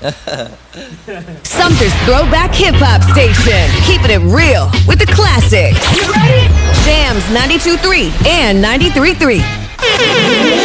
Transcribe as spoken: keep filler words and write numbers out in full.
Sumter's Throwback Hip Hop Station. Keeping it real with the classics. You ready? Jams ninety-two point three and ninety-three point three.